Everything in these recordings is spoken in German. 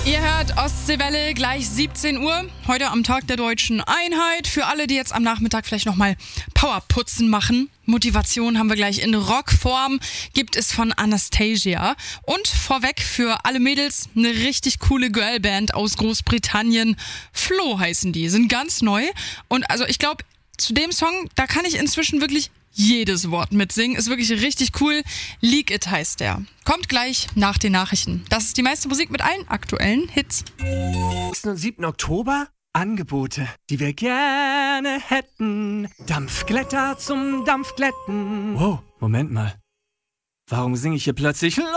Ihr hört Ostseewelle, gleich 17 Uhr, heute am Tag der Deutschen Einheit. Für alle, die jetzt am Nachmittag vielleicht nochmal Powerputzen machen. Motivation haben wir gleich in Rockform, gibt es von Anastasia. Und vorweg für alle Mädels eine richtig coole Girlband aus Großbritannien. Flo heißen die, sind ganz neu. Und also ich glaube, zu dem Song, da kann ich inzwischen wirklich jedes Wort mitsingen. Ist wirklich richtig cool. Leak It heißt der. Kommt gleich nach den Nachrichten. Das ist die meiste Musik mit allen aktuellen Hits. 6. und 7. Oktober? Angebote, die wir gerne hätten. Dampfglätter zum Dampfglätten. Wow, Moment mal. Warum singe ich hier plötzlich los?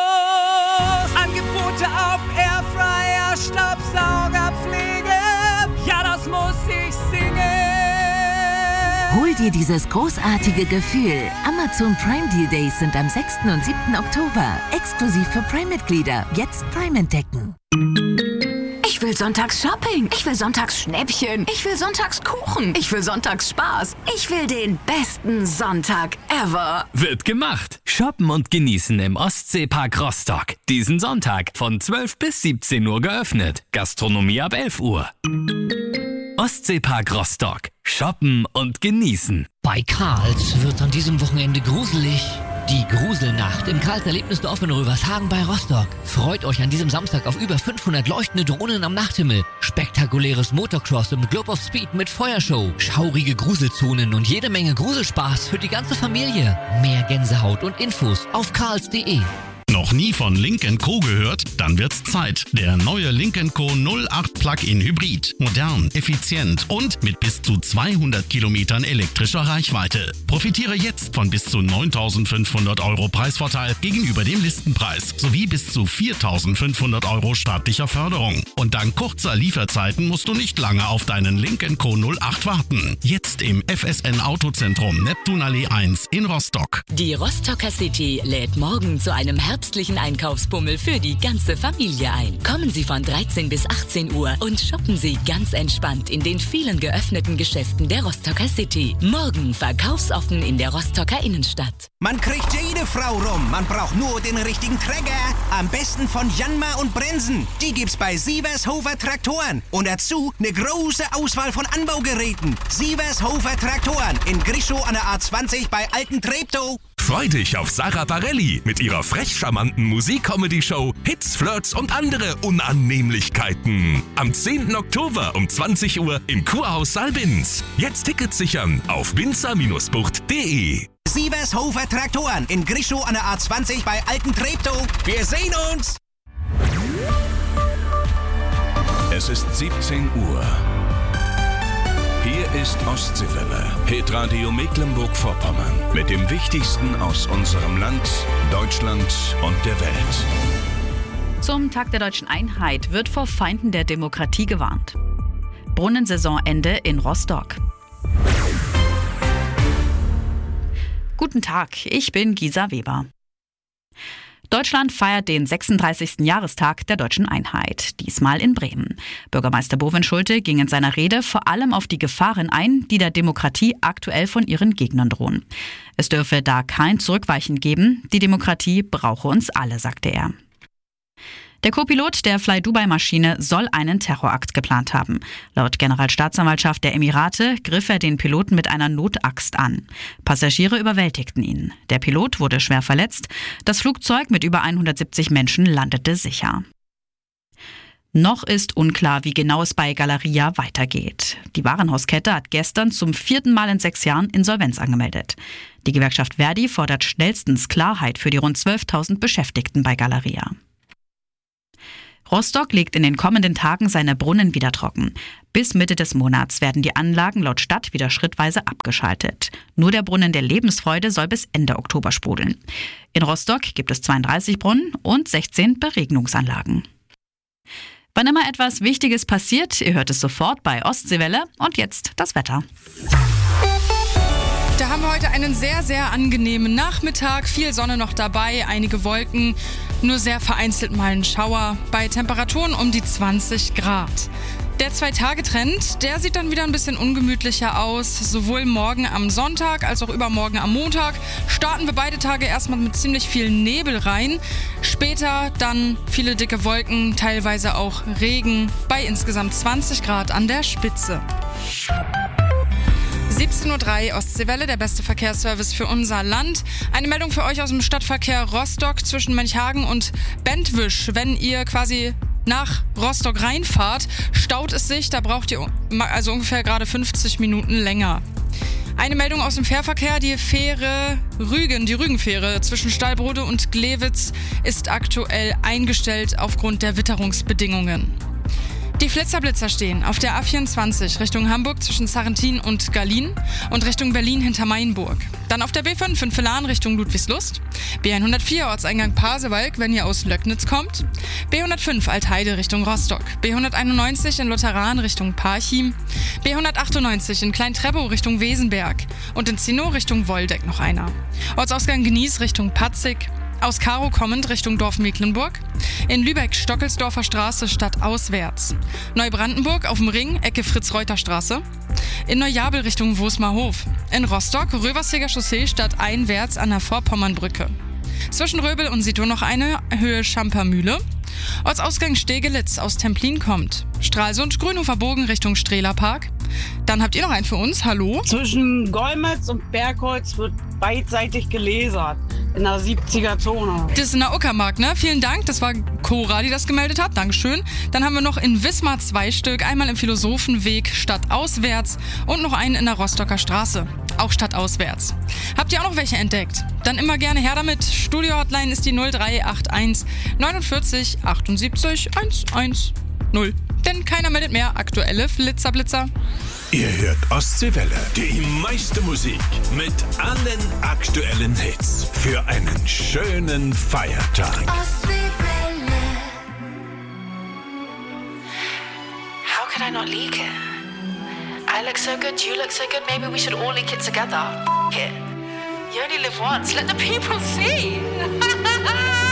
Angebote auf Airfryer, Staubsaugerpflege. Ja, das muss ich singen. Hol dir dieses großartige Gefühl. Amazon Prime Deal Days sind am 6. und 7. Oktober. Exklusiv für Prime-Mitglieder. Jetzt Prime entdecken. Ich will sonntags Shopping. Ich will sonntags Schnäppchen. Ich will sonntags Kuchen. Ich will sonntags Spaß. Ich will den besten Sonntag ever. Wird gemacht. Shoppen und genießen im Ostseepark Rostock. Diesen Sonntag von 12 bis 17 Uhr geöffnet. Gastronomie ab 11 Uhr. Ostseepark Rostock. Shoppen und genießen. Bei Karls wird an diesem Wochenende gruselig. Die Gruselnacht im Karls Erlebnisdorf in Rövershagen bei Rostock. Freut euch an diesem Samstag auf über 500 leuchtende Drohnen am Nachthimmel. Spektakuläres Motocross im Globe of Speed mit Feuershow. Schaurige Gruselzonen und jede Menge Gruselspaß für die ganze Familie. Mehr Gänsehaut und Infos auf karls.de. Noch nie von Lynk & Co. gehört? Dann wird's Zeit. Der neue Lynk & Co. 08 Plug-in Hybrid. Modern, effizient und mit bis zu 200 Kilometern elektrischer Reichweite. Profitiere jetzt von bis zu 9.500 € Preisvorteil gegenüber dem Listenpreis sowie bis zu 4.500 € staatlicher Förderung. Und dank kurzer Lieferzeiten musst du nicht lange auf deinen Lynk & Co. 08 warten. Jetzt im FSN Autozentrum Neptunallee 1 in Rostock. Die Rostocker City lädt morgen zu einem herbstlichen Einkaufsbummel für die ganze Familie ein. Kommen Sie von 13 bis 18 Uhr und shoppen Sie ganz entspannt in den vielen geöffneten Geschäften der Rostocker City. Morgen verkaufsoffen in der Rostocker Innenstadt. Man kriegt jede Frau rum. Man braucht nur den richtigen Träger. Am besten von Janma und Bremsen. Die gibt's bei Sievershofer Traktoren. Und dazu eine große Auswahl von Anbaugeräten. Sievershofer Traktoren in Grischow an der A20 bei Alten Treptow. Freu dich auf Sarah Bareilles mit ihrer frech charmanten Musik-Comedy-Show Hits, Flirts und andere Unannehmlichkeiten. Am 10. Oktober um 20 Uhr im Kurhaus Saalbinz. Jetzt Tickets sichern auf binzer-bucht.de. Sievershofer Traktoren in Grischow an der A20 bei Alten Treptow. Wir sehen uns! Es ist 17 Uhr. Hier ist Ostseewelle, Hitradio Mecklenburg-Vorpommern. Mit dem Wichtigsten aus unserem Land, Deutschland und der Welt. Zum Tag der Deutschen Einheit wird vor Feinden der Demokratie gewarnt. Brunnensaisonende in Rostock. Guten Tag, ich bin Gisa Weber. Deutschland feiert den 36. Jahrestag der Deutschen Einheit, diesmal in Bremen. Bürgermeister Bovin Schulte ging in seiner Rede vor allem auf die Gefahren ein, die der Demokratie aktuell von ihren Gegnern drohen. Es dürfe da kein Zurückweichen geben, die Demokratie brauche uns alle, sagte er. Der Co-Pilot der Fly-Dubai-Maschine soll einen Terrorakt geplant haben. Laut Generalstaatsanwaltschaft der Emirate griff er den Piloten mit einer Notaxt an. Passagiere überwältigten ihn. Der Pilot wurde schwer verletzt. Das Flugzeug mit über 170 Menschen landete sicher. Noch ist unklar, wie genau es bei Galeria weitergeht. Die Warenhauskette hat gestern zum 4. Mal in 6 Jahren Insolvenz angemeldet. Die Gewerkschaft Verdi fordert schnellstens Klarheit für die rund 12.000 Beschäftigten bei Galeria. Rostock legt in den kommenden Tagen seine Brunnen wieder trocken. Bis Mitte des Monats werden die Anlagen laut Stadt wieder schrittweise abgeschaltet. Nur der Brunnen der Lebensfreude soll bis Ende Oktober sprudeln. In Rostock gibt es 32 Brunnen und 16 Beregnungsanlagen. Wann immer etwas Wichtiges passiert, ihr hört es sofort bei Ostseewelle. Und jetzt das Wetter. Da haben wir heute einen sehr, sehr angenehmen Nachmittag. Viel Sonne noch dabei, einige Wolken, nur sehr vereinzelt mal ein Schauer. Bei Temperaturen um die 20 Grad. Der 2-Tage-Trend, der sieht dann wieder ein bisschen ungemütlicher aus. Sowohl morgen am Sonntag als auch übermorgen am Montag starten wir beide Tage erstmal mit ziemlich viel Nebel rein. Später dann viele dicke Wolken, teilweise auch Regen bei insgesamt 20 Grad an der Spitze. 17:03 Uhr, Ostseewelle, der beste Verkehrsservice für unser Land. Eine Meldung für euch aus dem Stadtverkehr Rostock zwischen Mönchhagen und Bentwisch. Wenn ihr quasi nach Rostock reinfahrt, staut es sich, da braucht ihr also ungefähr gerade 50 Minuten länger. Eine Meldung aus dem Fährverkehr, die Fähre Rügen, die Rügenfähre zwischen Stallbrode und Glewitz ist aktuell eingestellt aufgrund der Witterungsbedingungen. Die Flitzerblitzer stehen auf der A24 Richtung Hamburg zwischen Sarrentin und Gallien und Richtung Berlin hinter Mainburg. Dann auf der B5 in Villaren Richtung Ludwigslust. B104 Ortseingang Pasewalk, wenn ihr aus Löcknitz kommt. B105 Altheide Richtung Rostock. B191 in Lutheran Richtung Parchim. B198 in Klein-Treppow Richtung Wesenberg. Und in Zinnow Richtung Woldeck noch einer. Ortsausgang Gnies Richtung Patzig. Aus Karow kommend Richtung Dorf Mecklenburg. In Lübeck Stockelsdorfer Straße stadtauswärts. Neubrandenburg auf dem Ring, Ecke Fritz-Reuter-Straße. In Neujabel Richtung Wosmarhof. In Rostock Röverseger Chaussee stadteinwärts an der Vorpommernbrücke. Zwischen Röbel und Sito noch eine, Höhe Schampermühle. Ortsausgang Stegelitz aus Templin kommt. Stralsund Grünhofer Bogen Richtung Strehlerpark. Dann habt ihr noch einen für uns, hallo? Zwischen Golmetz und Bergholz wird beidseitig gelasert. In der 70er-Zone. Das ist in der Uckermark, ne? Vielen Dank, das war Cora, die das gemeldet hat. Dankeschön. Dann haben wir noch in Wismar 2 Stück. Einmal im Philosophenweg stadtauswärts und noch einen in der Rostocker Straße. Auch stadtauswärts. Habt ihr auch noch welche entdeckt? Dann immer gerne her damit. Studio-Hotline ist die 0381 49 78 110. Denn keiner meldet mehr aktuelle Flitzerblitzer. Ihr hört Ostseewelle, die meiste Musik mit allen aktuellen Hits für einen schönen Feiertag. Ostseewelle. How could I not leak it? I look so good, you look so good, maybe we should all leak it together. F it. You only live once, let the people see.